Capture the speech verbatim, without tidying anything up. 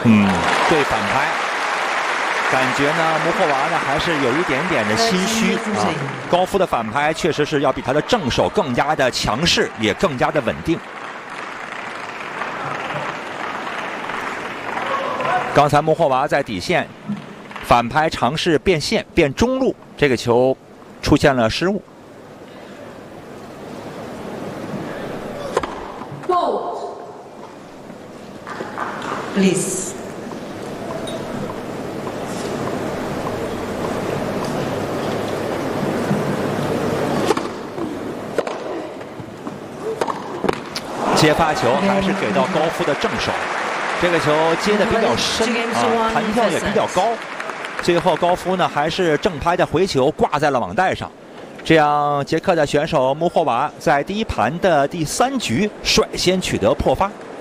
嗯，对反拍，感觉呢，穆霍娃呢还是有一点点的心虚啊。高夫的反拍确实是要比他的正手更加的强势，也更加的稳定。刚才穆霍娃在底线反拍尝试变线变中路，这个球出现了失误。 Please. 接发球还是给到高夫的正手，这个球接的比较深啊，弹跳也比较高。最后高夫呢还是正拍的回球挂在了网带上，这样捷克的选手穆霍娃在第一盘的第三局率先取得破发。